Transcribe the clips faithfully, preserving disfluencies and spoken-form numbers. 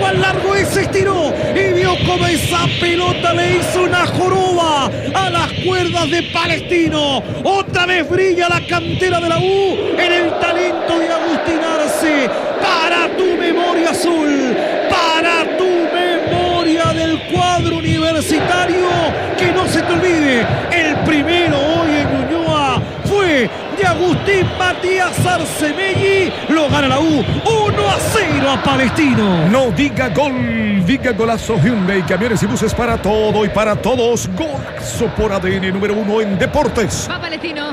al largo y se estiró y vio como esa pelota le hizo una joroba a las cuerdas de Palestino. Otra vez brilla la cantera de la U en el talento de Agustín Arce. Para tu memoria azul, para tu memoria del cuadro universitario, que no se te olvide, el primero hoy en Ñuñoa fue de Agustín Matías Arcemelli. Lo gana la U uno a cero a Palestino. No diga gol, diga golazo. Hyundai, camiones y buses para todo y para todos. Golazo por A D N número uno en deportes. Va Palestino.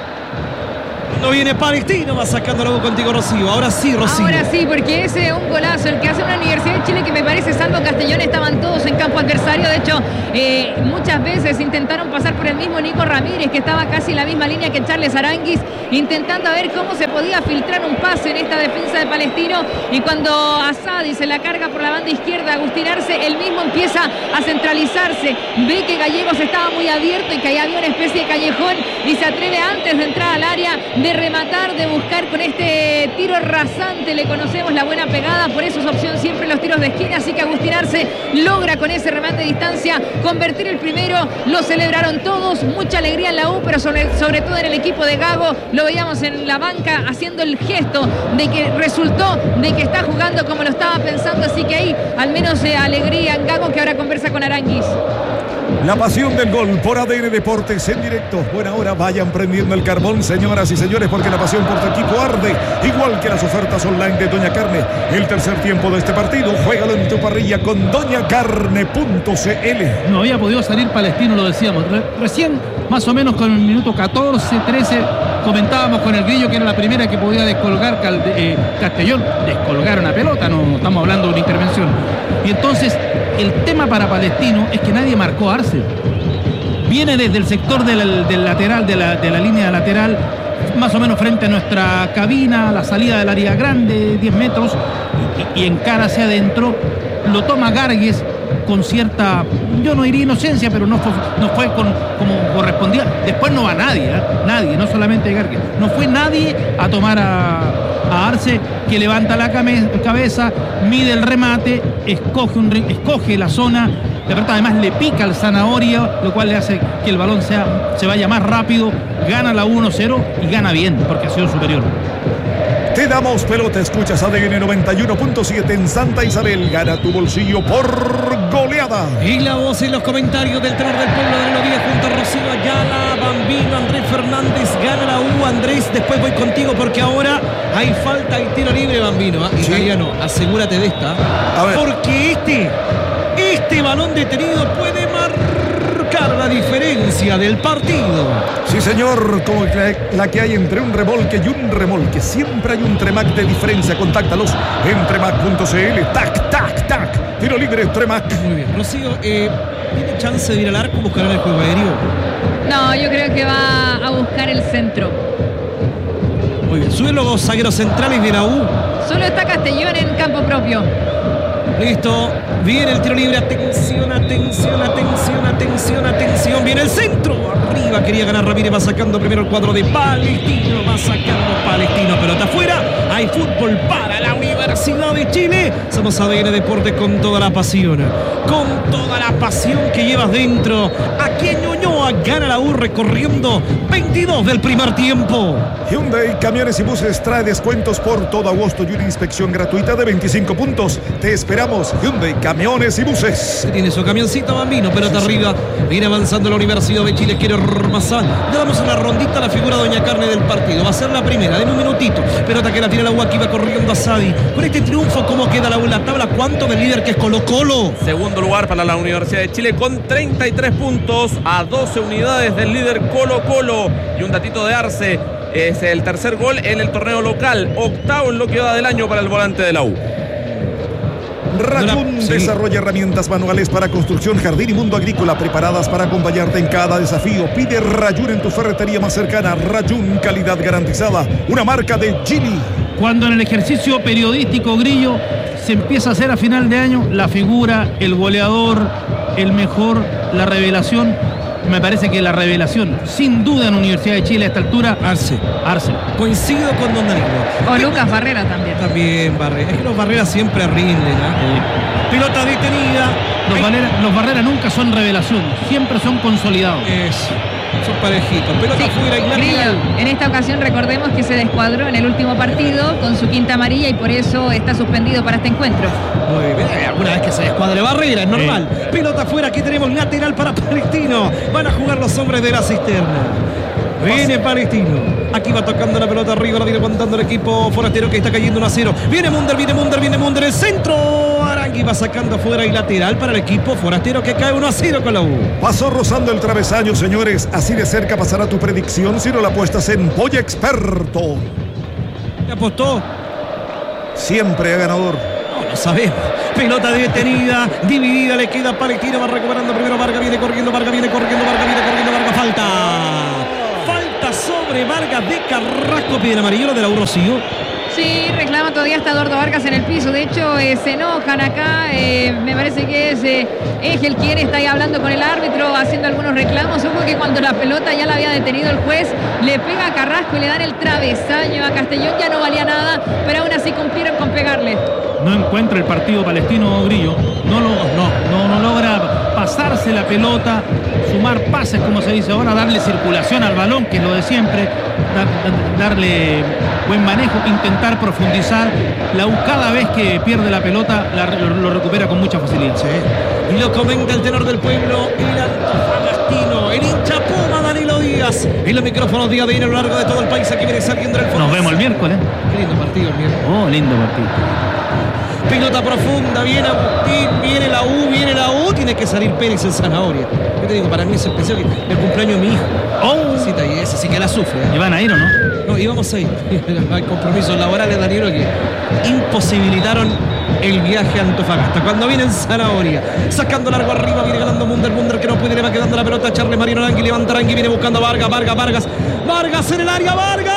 No viene Palestino, va sacando la U contigo, Rocío. Ahora sí, Rocío. Ahora sí, porque ese es un golazo el que hace una Universidad de Chile que me parece, salvo Castellón, estaban todos en campo adversario. De hecho, eh, muchas veces intentaron pasar por el mismo Nico Ramírez, que estaba casi en la misma línea que Charles Aranguis, intentando a ver cómo se podía filtrar un pase en esta defensa de Palestino. Y cuando Asadi se la carga por la banda izquierda, Agustín Arce, él mismo empieza a centralizarse. Ve que Gallegos estaba muy abierto y que ahí había una especie de callejón y se atreve antes de entrar al área de rematar, de buscar con este tiro rasante. Le conocemos la buena pegada, por eso es opción siempre los tiros de esquina. Así que Agustín Arce logra con ese remate de distancia convertir el primero. Lo celebraron todos, mucha alegría en la U, pero sobre, sobre todo en el equipo de Gago. Lo veíamos en la banca haciendo el gesto de que resultó, de que está jugando como lo estaba pensando. Así que ahí al menos eh, alegría en Gago, que ahora conversa con Aranguis. La pasión del gol por A D N Deportes en directo. Buena hora, vayan prendiendo el carbón, señoras y señores, porque la pasión por tu equipo arde, igual que las ofertas online de Doña Carne. El tercer tiempo de este partido, juégalo en tu parrilla con doña carne punto c l. No había podido salir Palestino, lo decíamos. Re recién, más o menos con el minuto catorce, trece, comentábamos con el Grillo que era la primera que podía descolgar eh, Castellón. Descolgar una pelota, no estamos hablando de una intervención. Y entonces, el tema para Palestino es que nadie marcó a Arce. Viene desde el sector del, del lateral, de la, de la línea lateral, más o menos frente a nuestra cabina, la salida del área grande, diez metros, y, y encara hacia adentro. Lo toma Gargues con cierta, yo no diría inocencia, pero no fue, no fue con, como correspondía. Después no va nadie, ¿eh? nadie, no solamente Gargues. No fue nadie a tomar a, a Arce, que levanta la cabeza, mide el remate, escoge, un, escoge la zona. De verdad, además le pica el Zanahoria, lo cual le hace que el balón sea, se vaya más rápido. Gana la uno cero y gana bien, porque ha sido superior. Te damos pelota, escuchas A D N noventa y uno punto siete en Santa Isabel. Gana tu bolsillo por goleada. Y la voz y los comentarios del tenor del pueblo de la Vía junto a Rocío Ayala, Bambino, Andrés Fernández. Gana la U, Andrés. Después voy contigo porque ahora hay falta y tiro libre, Bambino. ¿eh? Sí. Italiano, asegúrate de esta. A ver. Porque este, este balón detenido puede marcar la diferencia del partido. Sí, señor, como la que hay entre un remolque y un remolque. Siempre hay un Tremac de diferencia. Contáctalos en tremac punto c l. Tac, tac, tac. Tiro libre, Tremac. Muy bien. Rocío, eh, ¿tiene chance de ir al arco y buscar en el juego aéreo? No, yo creo que va a buscar el centro. Muy bien. Suben los zagueros centrales de la U. Solo está Castellón en campo propio. Listo, viene el tiro libre, atención, atención, atención, atención, atención, viene el centro, arriba quería ganar Ramírez, va sacando primero el cuadro de Palestino, va sacando Palestino, pelota afuera, hay fútbol para la Universidad de Chile. Somos A D N Deportes con toda la pasión, con toda la pasión que llevas dentro. Aquí en Ñuñoa gana la U recorriendo veintidós del primer tiempo. Hyundai Camiones y Buses trae descuentos por todo agosto y una inspección gratuita de veinticinco puntos. Te esperamos, Hyundai Camiones y Buses. Tiene su camioncito, Bambino, pelota sí, arriba. Sí. Viene avanzando la Universidad de Chile, quiere Ormazán. Le damos una rondita a la figura de Doña Carne del partido. Va a ser la primera, en un minutito. Pelota que la tira la U, aquí va corriendo Asadi. Con este triunfo, ¿cómo queda la U? La tabla, ¿cuánto del líder que es Colo Colo? Segundo lugar para la Universidad de Chile con treinta y tres puntos a doce unidades del líder Colo Colo. Y un datito de Arce, es el tercer gol en el torneo local, octavo en lo que va del año para el volante de la U. Rayún sí. desarrolla herramientas manuales para construcción, jardín y mundo agrícola preparadas para acompañarte en cada desafío. Pide Rayún en tu ferretería más cercana. Rayún, calidad garantizada. Una marca de Gili. Cuando en el ejercicio periodístico, Grillo, se empieza a hacer a final de año la figura, el goleador, el mejor, la revelación, me parece que la revelación, sin duda en Universidad de Chile a esta altura, Arce. Arce. Coincido con Don Danilo. O Lucas Barrera también. También Barrera. Es que los Barreras siempre rinden, ¿eh? Pelota detenida. Los Barrera, los Barrera nunca son revelación, siempre son consolidados. Es, son parejitos. Pelota Sí, fuera y Grillo, lateral. en esta ocasión recordemos que se descuadró en el último partido con su quinta amarilla y por eso está suspendido para este encuentro. Muy bien. Eh, Alguna vez que se descuadre Barrera, es normal. Pelota fuera, aquí tenemos lateral para Palestino. Van a jugar los hombres de la cisterna. Viene Palestino. Aquí va tocando la pelota arriba, la viene aguantando el equipo forastero que está cayendo uno a cero. Viene Munder, viene Munder, viene Munder. El centro. Arangui va sacando fuera y lateral para el equipo forastero que cae uno a cero con la U. Pasó rozando el travesaño, señores. Así de cerca pasará tu predicción si no la apuestas en Polla Experto. ¿Qué apostó? Siempre a ganador. No lo sabemos. Pelota detenida, dividida, le queda Palestino, va recuperando primero Vargas, viene corriendo, Vargas viene corriendo, Vargas viene corriendo, Vargas, falta. Falta sobre Vargas de Carrasco, pide el amarillo de la Rocío. Sí, reclama todavía hasta Eduardo Vargas en el piso. De hecho, eh, se enojan acá. Eh, me parece que es eh, Egel quien está ahí hablando con el árbitro, haciendo algunos reclamos. Ojo que cuando la pelota ya la había detenido el juez, le pega a Carrasco y le dan el travesaño a Castellón. Ya no valía nada, pero aún así cumplieron con pegarle. No encuentra el partido palestino, Grillo. No, lo, no, no, no logra pasarse la pelota, sumar pases, como se dice ahora, darle circulación al balón, que es lo de siempre, dar, darle buen manejo, intentar profundizar. La U cada vez que pierde la pelota la, lo, lo recupera con mucha facilidad. Sí. Y lo comenta el tenor del pueblo, el antofagastino, el hincha Puma, Danilo Díaz. En los micrófonos Díaz viene a lo largo de todo el país, aquí viene saliendo el fondo. Nos vemos el miércoles. Qué lindo partido el miércoles. Oh, lindo partido. Pelota profunda, viene Agustín, viene la U, viene la U, tiene que salir Pérez en Zanahoria. Yo te digo, para mí es especial el cumpleaños de mi hijo. Oh, Cita y ese sí que la sufre. ¿eh? ¿y van a ir o no? No, íbamos a ir. Hay compromisos laborales, Danilo, que imposibilitaron el viaje a Antofagasta. Cuando viene en Zanahoria, sacando largo arriba, viene ganando Munder, Munder que no puede, le va quedando la pelota a Charles Marino Arangui, levanta Arangui, viene buscando a Vargas, Vargas, Vargas, Vargas en el área, Vargas.